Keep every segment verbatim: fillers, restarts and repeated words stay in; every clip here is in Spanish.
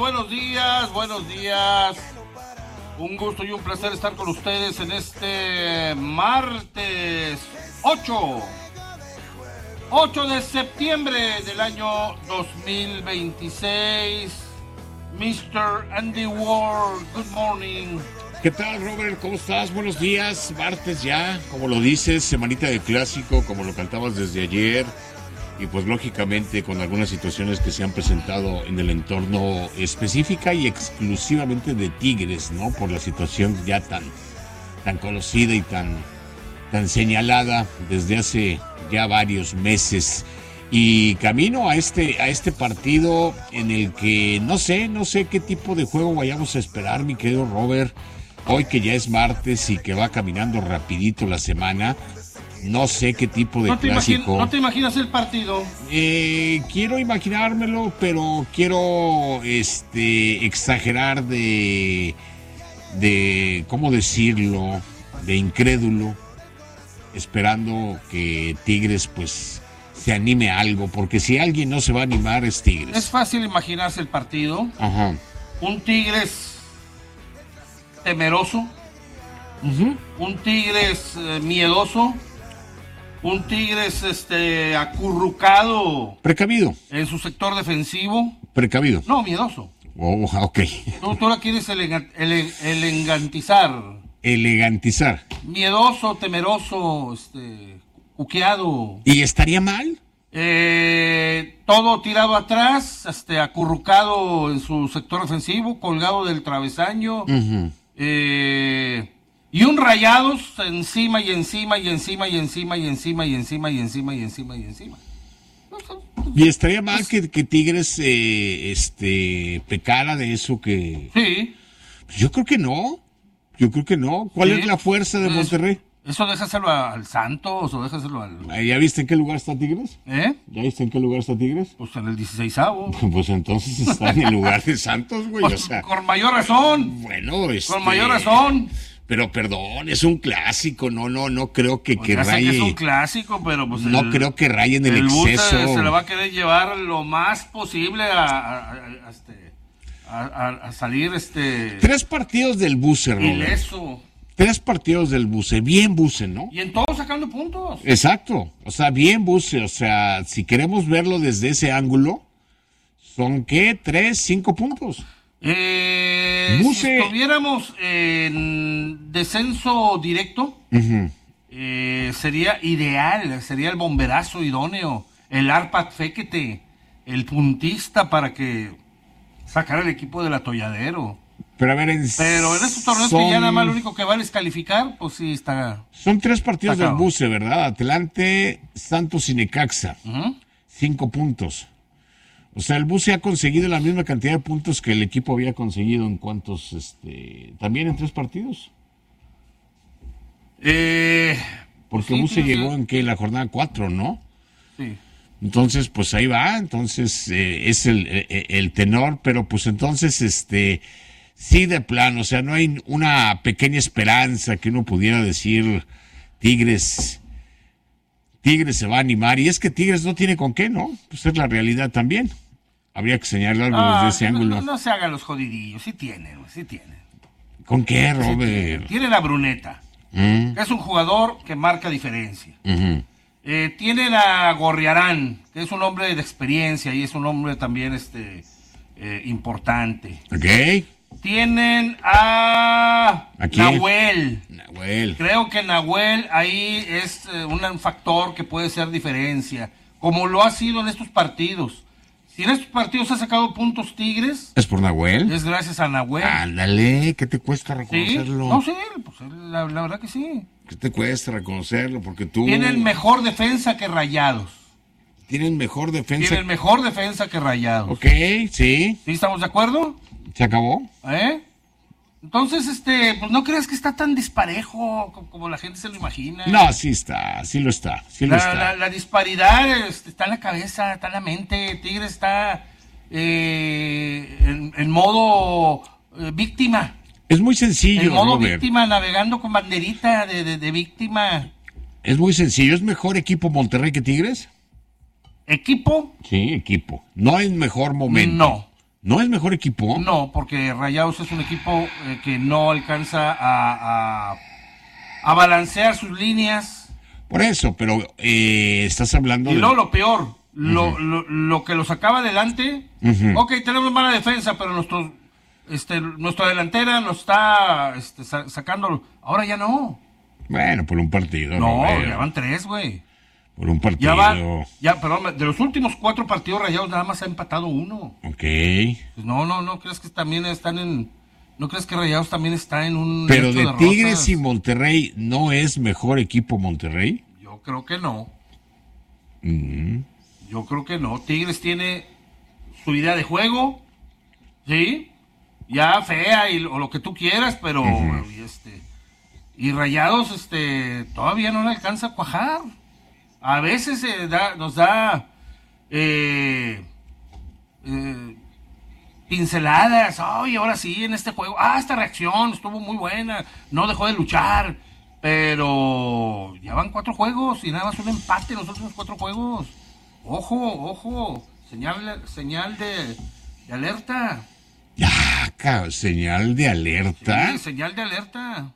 buenos días, buenos días. Un gusto y un placer estar con ustedes en este martes ocho de septiembre del año dos mil veintiséis. mister Andy Ward, good morning. ¿Qué tal, Robert? ¿Cómo estás? Buenos días. Martes ya, como lo dices, semanita de clásico, como lo cantabas desde ayer. Y pues lógicamente con algunas situaciones que se han presentado en el entorno específica y exclusivamente de Tigres, ¿no? Por la situación ya tan, tan conocida y tan, tan señalada desde hace ya varios meses. Y camino a este, a este partido en el que no sé, no sé qué tipo de juego vayamos a esperar, mi querido Robert. Hoy que ya es martes y que va caminando rapidito la semana. No sé qué tipo de ¿No te clásico. imagin- ¿No te imaginas el partido? Eh, quiero imaginármelo, pero quiero este exagerar de, de, ¿cómo decirlo? De incrédulo, esperando que Tigres, pues, se anime a algo, porque si alguien no se va a animar es Tigres. Es fácil imaginarse el partido. Ajá. Un Tigres temeroso, Uh-huh. un Tigres eh, miedoso, un Tigres este acurrucado Precavido, en su sector defensivo. precavido. No, miedoso. Oh, ok. Tú, tú la quieres elega- ele- elegantizar. Elegantizar. Miedoso, temeroso, este, cuqueado. ¿Y estaría mal? Eh, todo tirado atrás, este, acurrucado en su sector defensivo, colgado del travesaño. Uh-huh. Eh, y un Rayados encima y encima y encima y encima y encima y encima y encima y encima y encima. Y estaría mal que, que Tigres eh, este pecara de eso que... Sí. Yo creo que no. Yo creo que no. ¿Cuál Sí. es la fuerza de Eso- Monterrey? Eso déjaselo al Santos o déjaselo al... ¿Ya viste en qué lugar está Tigres? ¿Eh? ¿Ya viste en qué lugar está Tigres? Pues en el dieciseisavo. Pues entonces está en el lugar de Santos, güey. Pues, O sea, con mayor razón. bueno, este... Con mayor razón. Pero perdón, es un clásico. No, no, no creo que, Pues que ya sé raye... que es un clásico, pero pues No el- creo que raye en el, el bus exceso. se, se le va a querer llevar lo más posible a, a, a- a- este, a- a- a salir este Tres partidos del Buce, Robert. ileso. Tres partidos del Buce. Bien Buce, ¿no? Y en todos sacando puntos. Exacto, o sea, bien Buce, o sea, si queremos verlo desde ese ángulo, son ¿qué? Tres, cinco puntos. Eh, Buse. Si estuviéramos en descenso directo, Uh-huh. eh, sería ideal, sería el bomberazo idóneo, el Arpad Fekete, el puntista para que sacara el equipo del atolladero. Pero a ver, en Pero en estos torneos son, que ya nada más lo único que vale es calificar, pues sí está. son tres partidos Está del acabado. Buce, ¿verdad? Atlante, Santos y Necaxa, Ujú. cinco puntos. O sea, el Buce ha conseguido la misma cantidad de puntos que el equipo había conseguido en cuantos, este, también en tres partidos. Eh, Porque sí, Buce sí, llegó sí. en que en la jornada cuatro, ¿no? Sí. Entonces, pues ahí va, entonces eh, es el, el, el tenor, pero pues entonces, este, sí de plano, o sea, no hay una pequeña esperanza que uno pudiera decir, Tigres, Tigres se va a animar, y es que Tigres no tiene con qué, ¿no? Pues es la realidad también. Habría que señalar algo Ah, desde ese no, ángulo. no, no se hagan los jodidillos, sí tienen, sí tienen. ¿Con qué, Sí tienen. Robert? Tienen a Bruneta, Mm, que es un jugador que marca diferencia. ujú. Eh, tienen a Gorriarán, que es un hombre de experiencia y es un hombre también este eh, importante. Ok, Tienen a ¿A quién? Nahuel. Nahuel. Creo que Nahuel ahí es eh, un factor que puede ser diferencia, como lo ha sido en estos partidos. Si en estos partidos ha sacado puntos Tigres, ¿Es por Nahuel? es gracias a Nahuel. Ándale, ¿qué te cuesta ¿Sí? reconocerlo? No, sí, pues, la, la verdad que sí. ¿Qué te cuesta reconocerlo? Porque tú... Tienen mejor defensa que Rayados. Tienen mejor defensa. Tienen mejor defensa que Rayados. Ok, sí. ¿Sí estamos de acuerdo? ¿Se acabó? ¿Eh? Entonces, este, pues no creas que está tan disparejo co- como la gente se lo imagina. No, sí está, sí lo está, sí lo La, está. la- la disparidad este, está en la cabeza, está en la mente. Tigres está eh, en, en modo eh, víctima. Es muy sencillo, En modo Robert. víctima, navegando con banderita de, de- de víctima. Es muy sencillo. ¿Es mejor equipo Monterrey que Tigres? ¿Equipo? Sí, equipo. No es mejor momento. No. ¿No es mejor equipo? No, porque Rayados es un equipo eh, que no alcanza a, a, a balancear sus líneas. Por eso, pero eh, estás hablando y de... luego lo peor, lo, uh-huh. lo, lo que lo sacaba adelante. Uh-huh. Ok, tenemos mala defensa, pero nuestro, este, nuestra delantera nos está este, sacando. Ahora ya no. Bueno, por un partido. No, no ya van tres, güey. Por un partido. Ya va, ya, perdón, de los últimos cuatro partidos Rayados nada más ha empatado uno. Ok. Pues no, no, no crees que también están en... ¿No crees que Rayados también está en un... Pero de, de Tigres rosas? Y Monterrey, ¿no es mejor equipo Monterrey? Yo creo que no. Mm. Yo creo que no. Tigres tiene su idea de juego, ¿sí? Ya fea y, o lo que tú quieras, pero... Uh-huh. y, este, y Rayados este, todavía no le alcanza a cuajar. A veces eh, da, nos da eh, eh, pinceladas. Ay, ahora sí, en este juego. Ah, esta reacción estuvo muy buena. No dejó de luchar. Pero ya van cuatro juegos y nada más un empate en los últimos cuatro juegos. Ojo, ojo. Señal, señal de, de alerta. Ya, cabrón, señal de alerta. Sí, señal de alerta.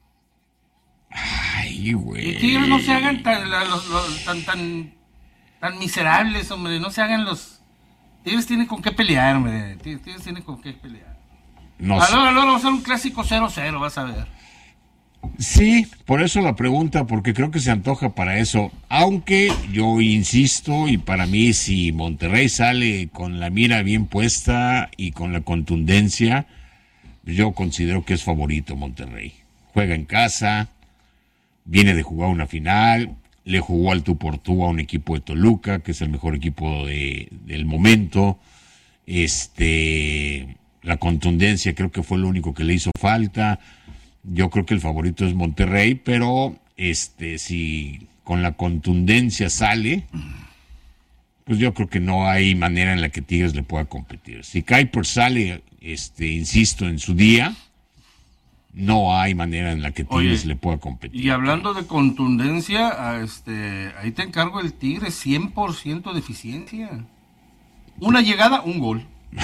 Ay, güey. Y Tigres no se hagan tan, los, los, tan, tan, tan miserables, hombre. No se hagan los... Tigres tienen con qué pelear, hombre. Tigres tienen con qué pelear. No sé. Ahora vamos a hacer un clásico cero cero, vas a ver. Sí, por eso la pregunta, porque creo que se antoja para eso. Aunque yo insisto, y para mí si Monterrey sale con la mira bien puesta y con la contundencia, yo considero que es favorito Monterrey. Juega en casa, viene de jugar una final, le jugó al tú por tú a un equipo de Toluca, que es el mejor equipo de, del momento. Este, la contundencia creo que fue lo único que le hizo falta. Yo creo que el favorito es Monterrey, pero este, si con la contundencia sale, pues yo creo que no hay manera en la que Tigres le pueda competir. Si Kuiper sale, este, insisto, en su día, no hay manera en la que Tigres Oye, le pueda competir. Y hablando de contundencia, este, ahí te encargo el Tigres, cien por ciento de eficiencia. Una llegada, un gol.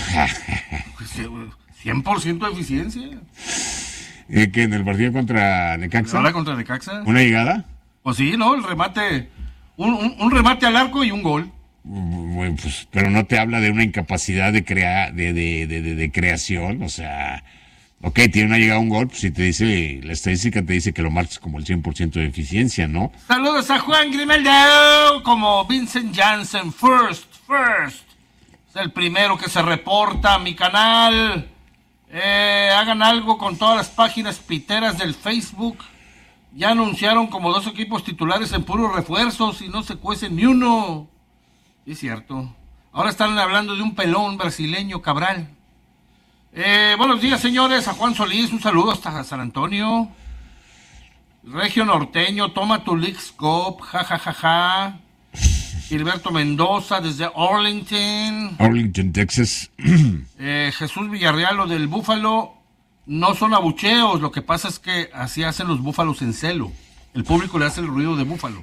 cien por ciento de eficiencia. Eh, ¿Que en el partido contra Necaxa? ¿Ahora contra Necaxa? ¿Una llegada? Pues sí, ¿no? El remate, un, un, un remate al arco y un gol. Bueno, pues, pero no te habla de una incapacidad de, crea, de, de, de, de, de creación, o sea... Ok, tiene una llegada a un gol, pues si te dice, la estadística te dice que lo marques como el cien por ciento de eficiencia, ¿no? Saludos a Juan Grimaldo, como Vincent Janssen, first, first. Es el primero que se reporta a mi canal. Eh, hagan algo con todas las páginas piteras del Facebook. Ya anunciaron como dos equipos titulares en puros refuerzos y no se cuece ni uno. Es cierto. Ahora están hablando de un pelón brasileño, Cabral. Eh, buenos días, señores. A Juan Solís, un saludo hasta San Antonio. Regio Norteño, toma tu League Scope, ja, ja, ja, ja. Gilberto Mendoza, desde Arlington. Arlington, Texas. eh, Jesús Villarreal, lo del búfalo, no son abucheos. Lo que pasa es que así hacen los búfalos en celo. El público le hace el ruido de búfalo.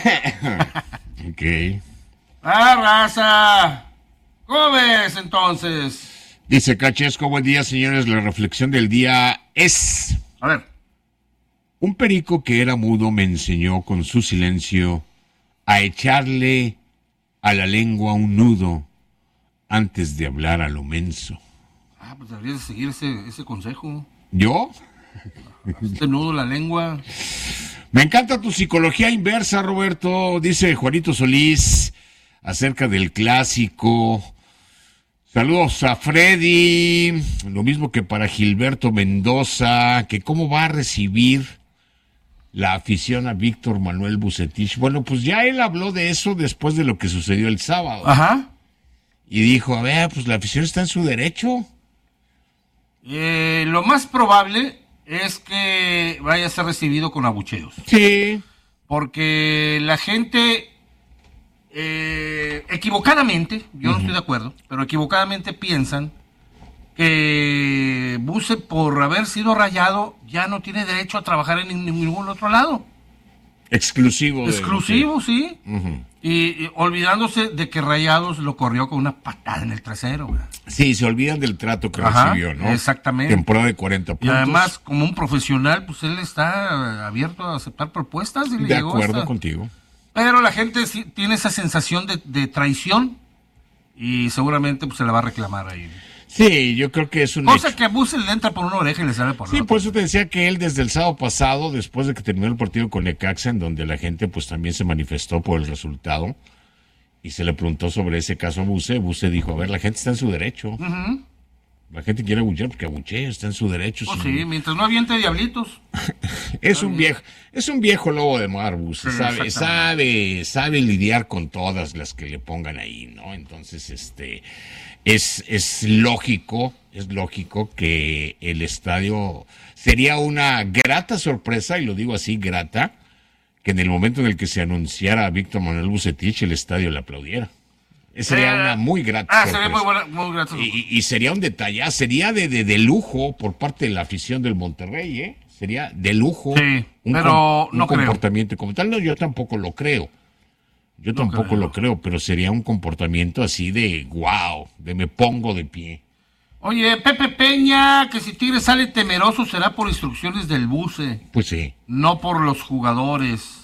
Ok. ¡Ah, raza! ¿Cómo ves, entonces? Dice Cachesco, buen día, señores. La reflexión del día es... A ver. Un perico que era mudo me enseñó con su silencio a echarle a la lengua un nudo antes de hablar a lo menso. Ah, pues deberías seguir ese, ese consejo. ¿Yo? Este nudo la lengua. Me encanta tu psicología inversa, Roberto. Dice Juanito Solís acerca del clásico... Saludos a Freddy, lo mismo que para Gilberto Mendoza, que cómo va a recibir la afición a Víctor Manuel Vucetich. Bueno, pues ya él habló de eso después de lo que sucedió el sábado. Ajá. Y dijo, a ver, pues la afición está en su derecho. Eh, lo más probable es que vaya a ser recibido con abucheos. Sí. Porque la gente... Eh, equivocadamente, yo uh-huh. no estoy de acuerdo, pero equivocadamente piensan que Buce, por haber sido rayado, ya no tiene derecho a trabajar en ningún otro lado. Exclusivo. Exclusivo, de... sí. Uh-huh. Y, y olvidándose de que Rayados lo corrió con una patada en el trasero. ¿Verdad? Sí, se olvidan del trato que Ajá, recibió, ¿no? Exactamente. Temporada de cuarenta puntos. Y además, como un profesional, pues él está abierto a aceptar propuestas. Y le de llegó acuerdo hasta... contigo. Pero la gente sí tiene esa sensación de, de traición y seguramente pues, se la va a reclamar ahí. Sí, yo creo que es un Cosa hecho. que a Buse le entra por una oreja y le sale por la Sí, otra. por eso te decía que él desde el sábado pasado, después de que terminó el partido con Necaxa, en donde la gente pues también se manifestó por el resultado, y se le preguntó sobre ese caso a Buse, Buse dijo, a ver, la gente está en su derecho. Uh-huh. La gente quiere abuchear porque abuchea, está en su derecho. Pues sin... sí, mientras no aviente diablitos. es un viejo, es un viejo lobo de mar, Buse, Sí, sabe, sabe, sabe lidiar con todas las que le pongan ahí, ¿no? Entonces, este, es, es lógico, es lógico que el estadio sería una grata sorpresa, y lo digo así, grata, que en el momento en el que se anunciara a Víctor Manuel Bucetich, el estadio le aplaudiera. Sería eh, una muy grata ah, sorpresa. Sería muy buena, muy grata. Y, y sería un detalle, ah, sería de, de, de lujo por parte de la afición del Monterrey, ¿eh? Sería de lujo. Sí, un pero com, no un creo. comportamiento como tal. No, yo tampoco lo creo. Yo no tampoco creo. lo creo, pero sería un comportamiento así de wow, de me pongo de pie. Oye, Pepe Peña, que si Tigre sale temeroso será por instrucciones del Buce. Pues sí. No por los jugadores.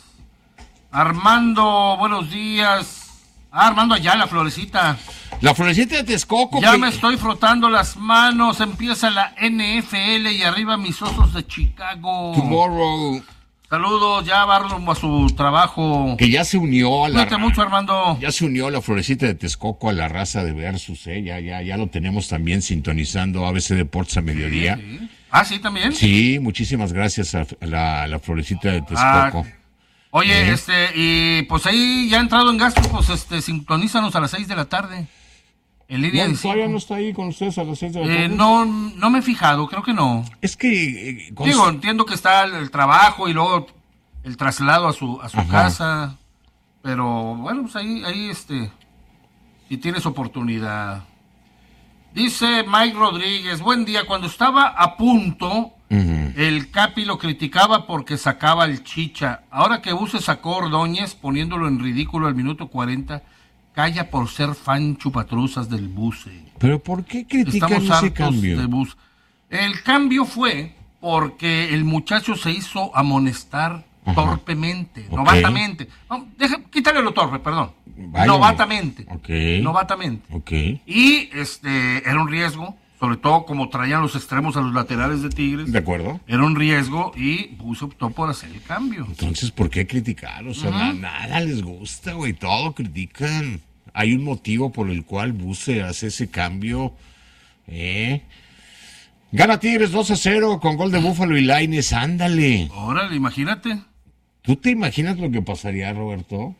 Armando, buenos días. Ah, Armando Ayala, Florecita. La Florecita de Texcoco. Ya que... me estoy frotando las manos. Empieza la N F L y arriba mis Osos de Chicago. Tomorrow. Saludos, ya va rumbo a su trabajo. Que ya se unió a la... Cuídate mucho, Armando. Ya se unió la Florecita de Texcoco a la raza de Versus, ¿eh? Ya, ya, ya lo tenemos también sintonizando A B C Deportes a mediodía. Sí, sí. Ah, ¿sí también? Sí, muchísimas gracias a la, a la Florecita de Texcoco. Ah, oye, ¿Eh? este, y pues ahí ya ha entrado en gasto, pues este, sintonízanos a las seis de la tarde. En línea No, de ¿todavía no está ahí con ustedes a las seis de la tarde? Eh, no, no me he fijado, creo que no. Es que... Eh, con... Digo, entiendo que está el, el trabajo y luego el traslado a su a su Ajá. casa, pero bueno, pues ahí, ahí este, si tienes oportunidad. Dice Mike Rodríguez, buen día, cuando estaba a punto, uh-huh. el Capi lo criticaba porque sacaba el Chicha. Ahora que Buse sacó Ordóñez, poniéndolo en ridículo al minuto cuarenta, calla por ser fan chupatruzas del Buse. ¿Pero por qué critican Estamos ese cambio? De Buse. El cambio fue porque el muchacho se hizo amonestar Ajá. torpemente, okay. novatamente. No, deja, quítale lo torpe, perdón. Vaya. Novatamente. Okay. Novatamente. Okay. Y este era un riesgo, sobre todo como traían los extremos a los laterales de Tigres. De acuerdo. Era un riesgo y Buse optó por hacer el cambio. Entonces, ¿por qué criticar? O sea, uh-huh. na- nada les gusta, güey. Todo critican. Hay un motivo por el cual Buse hace ese cambio. ¿Eh? Gana Tigres dos a cero con gol de Búfalo y Lainez. Ándale. Órale, imagínate. ¿Tú te imaginas lo que pasaría, Roberto?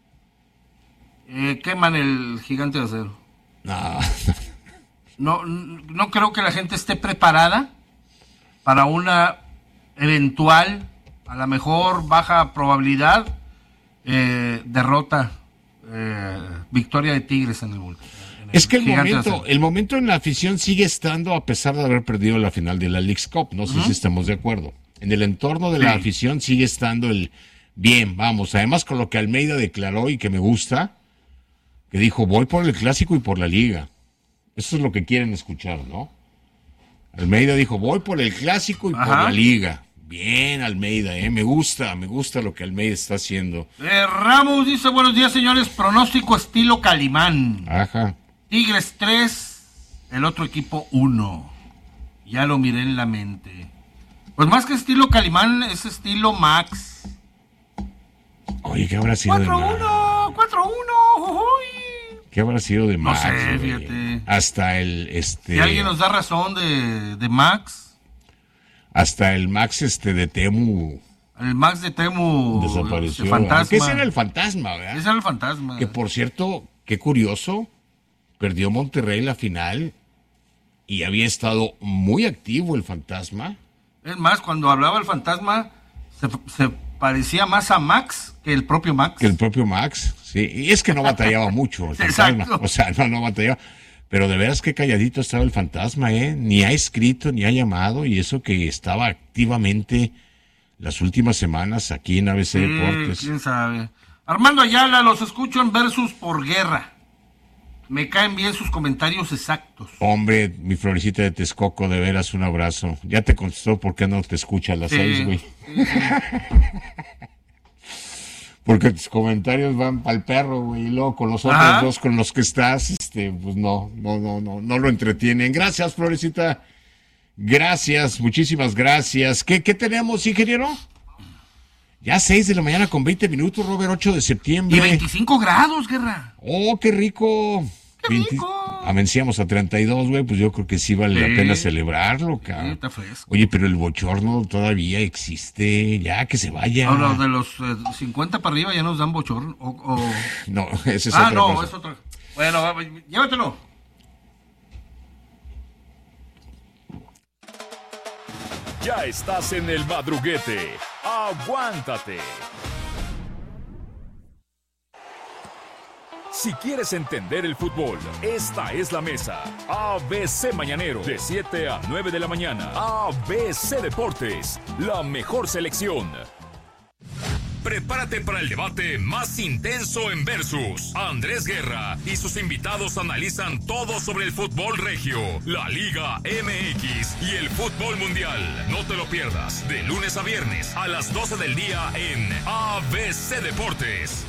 Eh, queman el gigante de acero. No. no. No creo que la gente esté preparada para una eventual, a la mejor baja probabilidad, eh, derrota, eh, victoria de Tigres en el Volcán. Es que el momento, el momento en la afición sigue estando a pesar de haber perdido la final de la Leagues Cup. No sé uh-huh. si estamos de acuerdo. En el entorno de sí. la afición sigue estando el bien, vamos. Además con lo que Almeida declaró y que me gusta, que dijo, voy por el clásico y por la liga. Eso es lo que quieren escuchar, ¿no? Almeida dijo, voy por el clásico y Ajá. por la liga. Bien, Almeida, ¿eh? Me gusta, me gusta lo que Almeida está haciendo. Eh, Ramos dice, buenos días, señores. Pronóstico estilo Calimán. Ajá. Tigres tres, el otro equipo uno. Ya lo miré en la mente. Pues más que estilo Calimán, es estilo Max. Oye, ¿qué habrá sido cuatro, de Max? cuatro uno, uy. ¿Qué habrá sido de Max? No sé, fíjate. Hasta el, este... Si alguien nos da razón de, de Max. Hasta el Max, este, de Temu. El Max de Temu. Desapareció. El fantasma. ¿Qué era el fantasma, verdad? Ese era el fantasma. Que, por cierto, qué curioso, perdió Monterrey la final y había estado muy activo el fantasma. Es más, cuando hablaba el fantasma, se, se parecía más a Max que el propio Max. Que el propio Max, sí. Y es que no batallaba mucho el fantasma. Exacto. O sea, no, no batallaba. Pero de veras que calladito estaba el fantasma, ¿eh? Ni ha escrito, ni ha llamado, y eso que estaba activamente las últimas semanas aquí en A B C Sí, Deportes. quién sabe. Armando Ayala, los escucho en Versus por Guerra. Me caen bien sus comentarios exactos. Hombre, mi Florecita de Texcoco, de veras, un abrazo. Ya te contestó por qué no te escucha a las Sí, seis, güey. sí, sí. Porque tus comentarios van pa'l perro, güey, y luego con los otros Ajá. dos con los que estás, este, pues no, no, no, no, no lo entretienen. Gracias, Florecita. Gracias, muchísimas gracias. ¿Qué, qué tenemos, ingeniero? Ya seis de la mañana con veinte minutos, Robert, ocho de septiembre. Y veinticinco grados, Guerra. Oh, qué rico. ¡Qué veinte rico! Amencíamos a treinta y dos, güey, pues yo creo que sí vale Sí. la pena celebrarlo, Sí, cabrón. está fresco. Oye, pero el bochorno todavía existe, ya que se vaya. Ahora, de los eh, cincuenta para arriba ya nos dan bochorno. O, o... No, ese es ah, otra no, cosa. es otra. Bueno, va, va, llévatelo. Ya estás en el madruguete. Aguántate. Si quieres entender el fútbol, esta es la mesa. A B C Mañanero, de siete a nueve de la mañana. A B C Deportes, la mejor selección. Prepárate para el debate más intenso en Versus. Andrés Guerra y sus invitados analizan todo sobre el fútbol regio, la Liga M X y el fútbol mundial. No te lo pierdas, de lunes a viernes a las doce del día en A B C Deportes.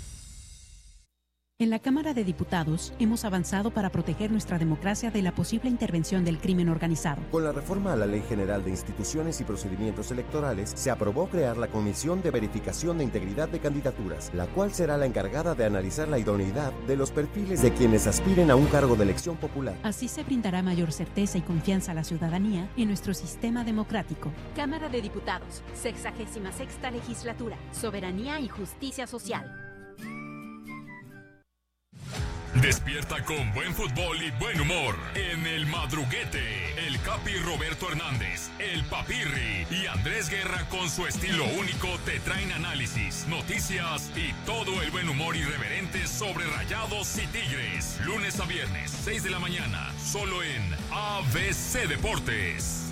En la Cámara de Diputados hemos avanzado para proteger nuestra democracia de la posible intervención del crimen organizado. Con la reforma a la Ley General de Instituciones y Procedimientos Electorales, se aprobó crear la Comisión de Verificación de Integridad de Candidaturas, la cual será la encargada de analizar la idoneidad de los perfiles de quienes aspiren a un cargo de elección popular. Así se brindará mayor certeza y confianza a la ciudadanía en nuestro sistema democrático. Cámara de Diputados, sexagésima sexta legislatura, soberanía y justicia social. Despierta con buen fútbol y buen humor en el madruguete. El Capi Roberto Hernández, el Papirri y Andrés Guerra con su estilo único te traen análisis, noticias y todo el buen humor irreverente sobre Rayados y Tigres. Lunes a viernes, seis de la mañana, solo en A B C Deportes.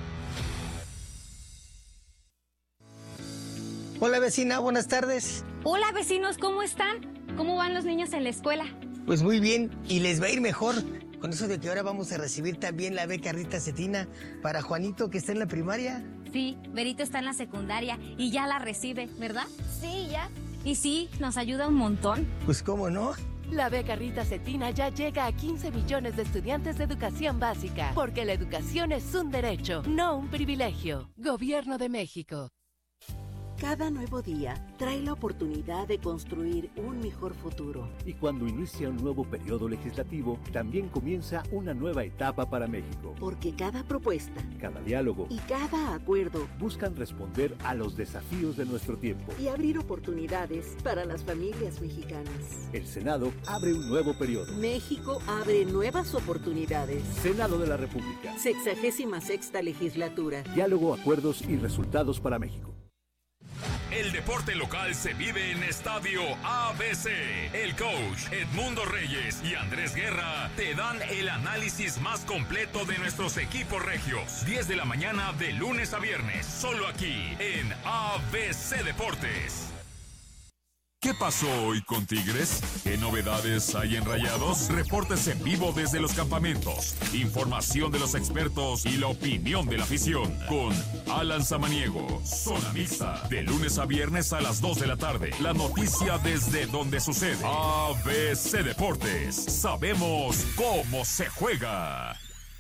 Hola vecina, buenas tardes. Hola vecinos, ¿cómo están? ¿Cómo van los niños en la escuela? Pues muy bien, y les va a ir mejor. Con eso de que ahora vamos a recibir también la beca Rita Cetina para Juanito, que está en la primaria. Sí, Berito está en la secundaria y ya la recibe, ¿verdad? Sí, ya. Y sí, nos ayuda un montón. Pues cómo no. La beca Rita Cetina ya llega a quince millones de estudiantes de educación básica, porque la educación es un derecho, no un privilegio. Gobierno de México. Cada nuevo día trae la oportunidad de construir un mejor futuro. Y cuando inicia un nuevo periodo legislativo, también comienza una nueva etapa para México. Porque cada propuesta, cada diálogo y cada acuerdo buscan responder a los desafíos de nuestro tiempo y abrir oportunidades para las familias mexicanas. El Senado abre un nuevo periodo. México abre nuevas oportunidades. Senado de la República. Sexagésima sexta legislatura. Diálogo, acuerdos y resultados para México. El deporte local se vive en Estadio A B C. El coach Edmundo Reyes y Andrés Guerra te dan el análisis más completo de nuestros equipos regios. diez de la mañana de lunes a viernes, solo aquí en A B C Deportes. ¿Qué pasó hoy con Tigres? ¿Qué novedades hay en Rayados? Reportes en vivo desde los campamentos, información de los expertos y la opinión de la afición. Con Alan Samaniego, Zona Mixta, de lunes a viernes a las dos de la tarde. La noticia desde donde sucede. A B C Deportes, sabemos cómo se juega.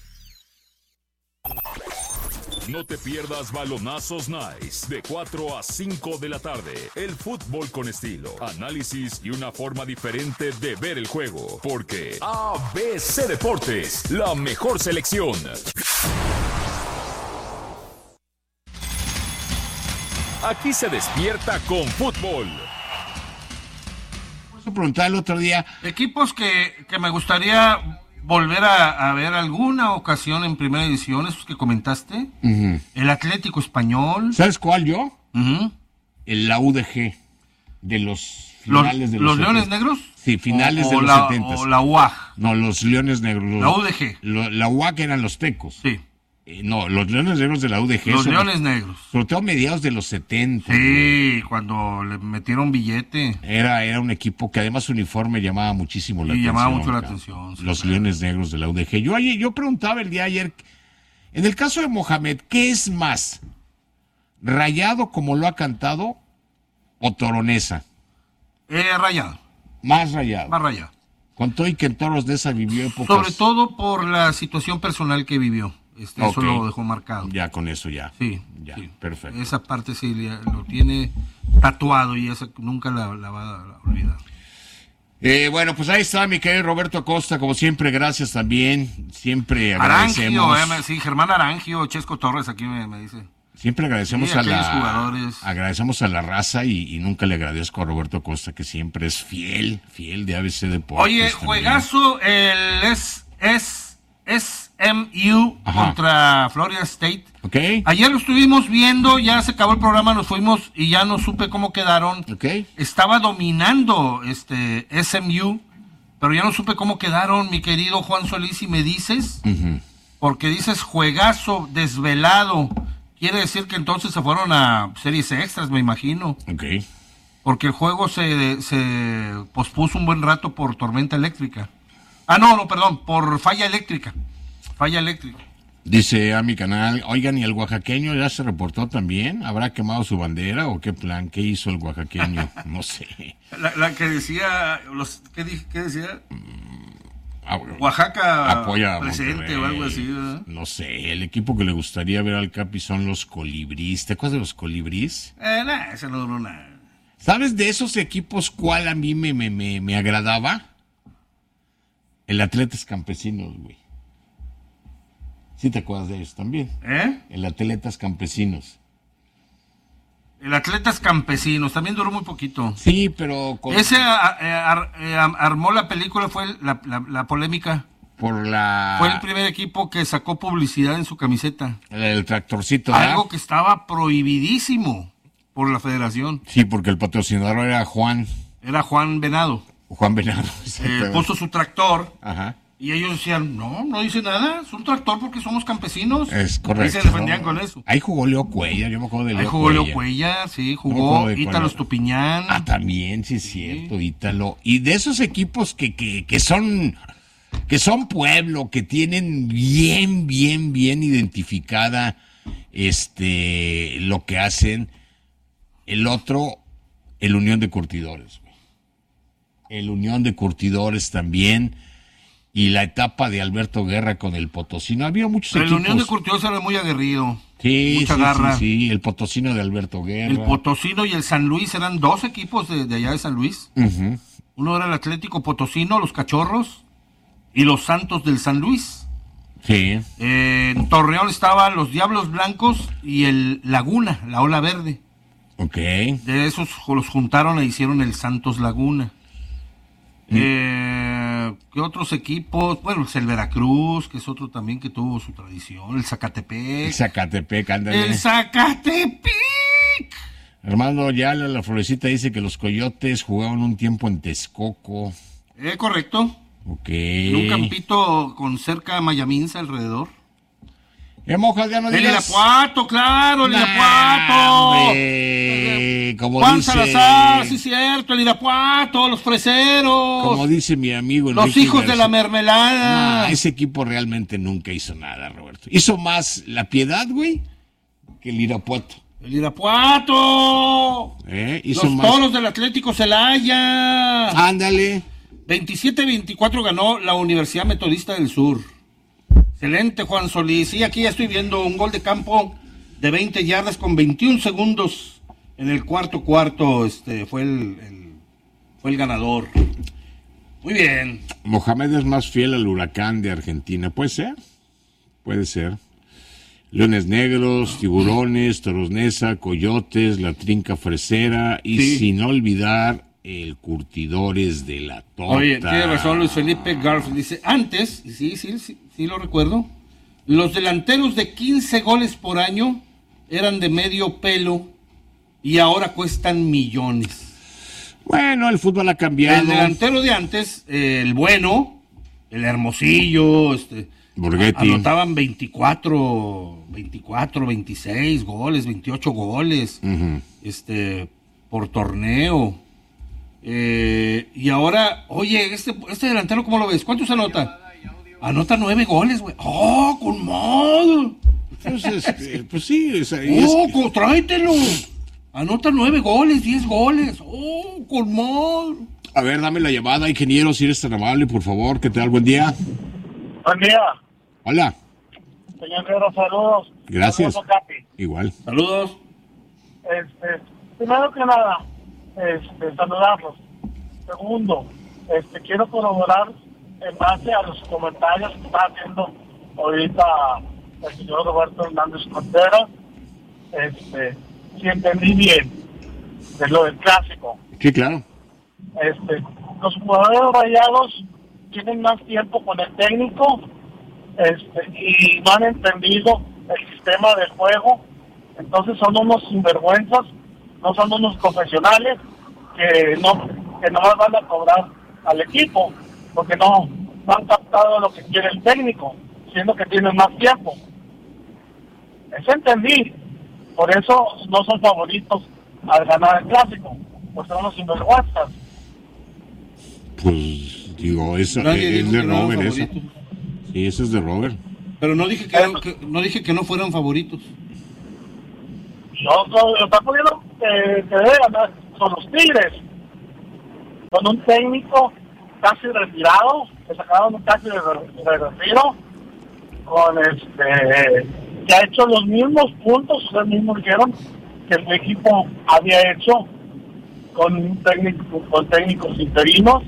No te pierdas Balonazos Nice, de cuatro a cinco de la tarde. El fútbol con estilo, análisis y una forma diferente de ver el juego. Porque A B C Deportes, la mejor selección. Aquí se despierta con fútbol. Vamos a preguntar el otro día. Equipos que, que me gustaría volver a, a ver alguna ocasión en primera edición, esos que comentaste. Uh-huh. El Atlético Español. ¿Sabes cuál yo? Uh-huh. El la U D G, de los finales ¿Los, de los los Leones setenta. Negros? Sí, finales o, de o los la, setenta. O la U A G. No, los Leones Negros. Los, la U D G. Lo, la U A G eran los tecos. Sí. Eh, no, los Leones Negros de la U D G. Los Leones Negros. Sobre todo a mediados de los setenta. Sí, güey. cuando le metieron billete. Era, era un equipo que además su uniforme llamaba muchísimo la y atención. llamaba mucho la cabrón. atención. Sí, los claro. Leones Negros de la U D G. Yo, ayer, yo preguntaba el día de ayer, en el caso de Mohamed, ¿qué es más? ¿Rayado como lo ha cantado o Toronesa? Eh, rayado. Más rayado. Más rayado. Con todo y que en Toros de esa vivió épocas. Sobre todo por la situación personal que vivió. Este, Okay. Eso lo dejó marcado. Ya con eso ya. Sí. Ya, sí. perfecto. Esa parte sí lo tiene tatuado y esa nunca la, la va a olvidar. Eh, bueno, pues ahí está mi querido Roberto Acosta, como siempre, gracias también. Siempre agradecemos. Arangio, eh, sí, Germán Arangio, Chesco Torres aquí me, me dice. Siempre agradecemos Sí, a la jugadores. agradecemos a la raza y, y nunca le agradezco a Roberto Acosta, que siempre es fiel, fiel de A B C Deportes. Oye, también. juegazo el es, es, S M U Ajá. contra Florida State. Okay. Ayer lo estuvimos viendo, ya se acabó el programa, nos fuimos y ya no supe cómo quedaron. Okay. Estaba dominando este S M U, pero ya no supe cómo quedaron, mi querido Juan Solís, y me dices, Uh-huh. porque dices juegazo desvelado. Quiere decir que entonces se fueron a series extras, me imagino. Okay. Porque el juego se, se pospuso un buen rato por tormenta eléctrica. Ah, no, no, perdón, por falla eléctrica. Falla eléctrica. Dice a mi canal, oigan, ¿y el oaxaqueño ya se reportó también? ¿Habrá quemado su bandera o qué plan? ¿Qué hizo el oaxaqueño? No sé. La, la que decía, los, ¿qué, dije, ¿qué decía? Ah, bueno. Oaxaca Apoya a presente Monterrey. o algo así, ¿verdad? No sé, el equipo que le gustaría ver al Capi son los Colibrís. ¿Te acuerdas de los Colibrís? Eh, nah, ese no duró nada. ¿Sabes de esos equipos cuál a mí me, me, me, me agradaba? El Atletas Campesinos, güey. ¿Sí te acuerdas de ellos también? ¿Eh? El Atletas Campesinos. El Atletas Campesinos, también duró muy poquito. Sí, pero... Con... Ese a, a, ar, a, armó la película, fue la, la, la polémica. Por la... Fue el primer equipo que sacó publicidad en su camiseta. El, el tractorcito. Algo ¿verdad? que estaba prohibidísimo por la federación. Sí, porque el patrocinador era Juan. Era Juan Venado. Juan Venado. Eh, puso su tractor. Ajá. Y ellos decían, no, no dice nada, es un tractor porque somos campesinos. Es correcto. Y se defendían con eso. Ahí jugó Leo Cuellar, yo me acuerdo de Leo Ahí jugó Cuellar. Leo Cuellar, sí, No me jugó acuerdo de Ítalo cuál. Estupiñán. Ah, también, sí es cierto, Ítalo. Y de esos equipos que, que, que son que son pueblo, que tienen bien, bien, bien identificada este lo que hacen. El otro, el Unión de Curtidores. Güey. El Unión de Curtidores también. Y la etapa de Alberto Guerra con el Potosino. Había muchos Pero el equipos. Unión de Curtidores era muy aguerrido. Sí, mucha sí, garra. sí, sí, el Potosino de Alberto Guerra. El Potosino y el San Luis eran dos equipos de, de allá de San Luis. Uh-huh. Uno era el Atlético Potosino, los Cachorros, y los Santos del San Luis. Sí. Eh, en Torreón estaban los Diablos Blancos y el Laguna, la Ola Verde. Ok. De esos los juntaron e hicieron el Santos Laguna. Mm. Eh, ¿Qué otros equipos? Bueno, el Veracruz, que es otro también que tuvo su tradición. El Zacatepec. El Zacatepec, ándale. El Zacatepec. Hermano, ya la, la Florecita dice que los Coyotes jugaban un tiempo en Texcoco. Eh, correcto. Ok. En un campito con cerca de Mayaminza alrededor. Eh, Mojas, ya no El digas. Irapuato, claro, el Nah, Irapuato. hombre, como Juan dice, Salazar, sí cierto, el Irapuato, los freseros. Como dice mi amigo Los Enrique hijos de García. la mermelada. Nah, ese equipo realmente nunca hizo nada, Roberto. Hizo más la Piedad, güey, que el Irapuato. El Irapuato. ¿Eh? Hizo Los más. Toros del Atlético Celaya. Ándale. veintisiete veinticuatro ganó la Universidad Metodista del Sur. Excelente, Juan Solís. Y aquí ya estoy viendo un gol de campo de veinte yardas con veintiún segundos en el cuarto cuarto. Este fue el, el fue el ganador. Muy bien. Mohamed es más fiel al Huracán de Argentina. ¿Puede ser? Puede ser. Leones Negros, Tiburones, Toros Neza, Coyotes, La Trinca Fresera y Sí. sin olvidar el Curtidores de la Tota. Oye, tiene razón Luis Felipe Garfield. Dice, antes, y sí, sí, sí, sí lo recuerdo, los delanteros de quince goles por año eran de medio pelo y ahora cuestan millones. Bueno, el fútbol ha cambiado. El delantero de antes, eh, el bueno, el Hermosillo, este, Borghetti. Anotaban veinticuatro, veinticuatro, veintiséis goles, veintiocho goles uh-huh. este, por torneo. Eh, y ahora, oye, este, este delantero, ¿cómo lo ves? ¿Cuántos anota? Anota nueve goles, güey. ¡Oh, con modo! Pues, este, pues sí, es, ¡Oh, es que... tráetelo! Anota nueve goles, diez goles. ¡Oh, con modo! A ver, dame la llamada, ingeniero, si eres tan amable, por favor. ¿Qué tal? Buen día. Buen día. Hola. Señor Guerra, saludos. Gracias. Saludos, igual. Saludos. Este, primero que nada, este, saludarlos. Segundo, este, quiero corroborar en base a los comentarios que está haciendo ahorita el señor Roberto Hernández Contreras, este, si entendí bien de lo del clásico. Sí, claro. Este, los jugadores Rayados tienen más tiempo con el técnico, este, y no han entendido el sistema de juego, entonces son unos sinvergüenzas, no son unos profesionales que no que no van a cobrar al equipo, porque no, no han captado lo que quiere el técnico, siendo que tienen más tiempo. Eso entendí, por eso no son favoritos al ganar el clásico, pues son unos sinvergüenzas. Pues digo, eso Nadie es dijo de que no Robert, eran eso. favoritos. Sí, eso es de Robert. Pero no dije que, eran- que- no dije que no fueran favoritos. Yo, yo, yo está poniendo que, que debe ganar con los Tigres, con un técnico casi retirado, que sacaron casi de, de retiro, con este, que ha hecho los mismos puntos, ustedes mismos dijeron que el equipo había hecho con un técnico, con técnicos interinos,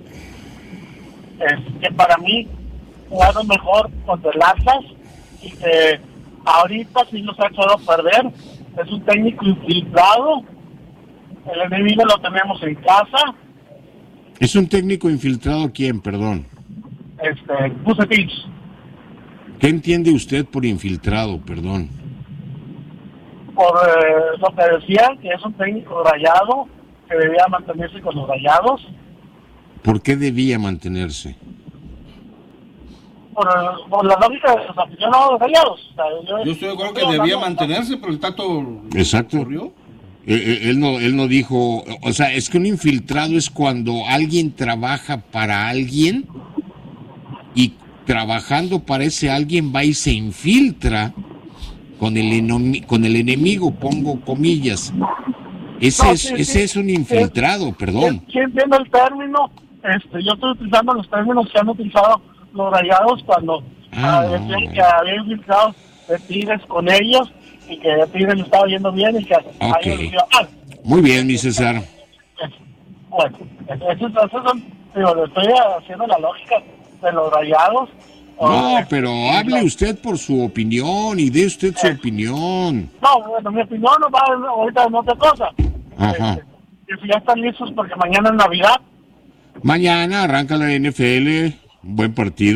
es que para mí jugaron mejor contra el Atlas y que ahorita sí los ha echado a perder. Es un técnico infiltrado, el enemigo lo tenemos en casa. ¿Es un técnico infiltrado quién, perdón? Este, Vucetich. ¿Qué entiende usted por infiltrado, perdón? Por eh, lo que decían, que es un técnico rayado, que debía mantenerse con los Rayados. ¿Por qué debía mantenerse? Por, por la lógica de los aficionados de los Rayados. O sea, yo, Yo estoy de acuerdo que yo- debía yo- mantenerse, pero el Tato Exacto. corrió. Eh, eh, él no, él no dijo, o sea, es que un infiltrado es cuando alguien trabaja para alguien y trabajando para ese alguien va y se infiltra con el enomi- con el enemigo, pongo comillas. Ese No, es, sí, ese sí. es un infiltrado, perdón. Sí, sí entiendo el término. Este, yo estoy utilizando los términos que han utilizado los Rayados cuando Ah, ah, no, decían bueno. que había infiltrado de Tigres con ellos y que de Tigres le estaba yendo bien y que a ellos les iba mal. Muy bien, mi César. Bueno, esos, esos son, digo, le estoy haciendo la lógica de los Rayados. No, O- pero hable usted por su opinión y dé usted su opinión. No, bueno, mi opinión no va ahorita en otra cosa. Ajá. Que si ya están listos porque mañana es Navidad. Mañana arranca la N F L, un buen partido.